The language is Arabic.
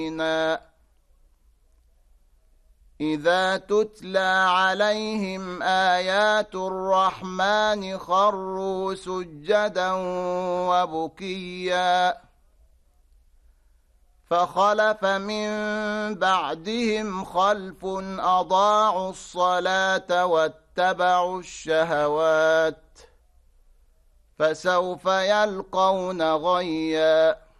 إذا تتلى عليهم آيات الرحمن خروا سجدا وبكيا فخلف من بعدهم خلف أضاعوا الصلاة واتبعوا الشهوات فسوف يلقون غيا